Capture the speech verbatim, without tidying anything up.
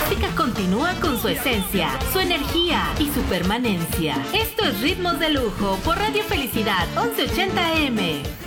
música continúa con su esencia, su energía y su permanencia. Esto es Ritmos de Lujo por Radio Felicidad once ochenta A M.